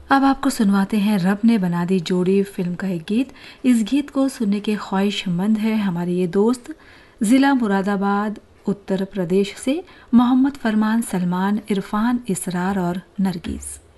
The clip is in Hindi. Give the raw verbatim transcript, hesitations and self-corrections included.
अब आपको सुनवाते हैं रब ने बना दी जोड़ी फिल्म का एक गीत। इस गीत को सुनने के ख्वाहिशमंद है हमारे ये दोस्त ज़िला मुरादाबाद उत्तर प्रदेश से मोहम्मद फरमान, सलमान, इरफान, इसरार और नरगिस।